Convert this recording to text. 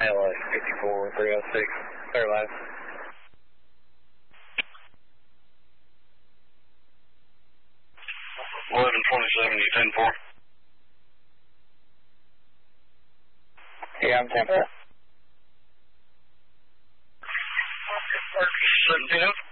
LA 54306, Fairlight. 1127, you 10-4? Yeah, I'm 10-4. 17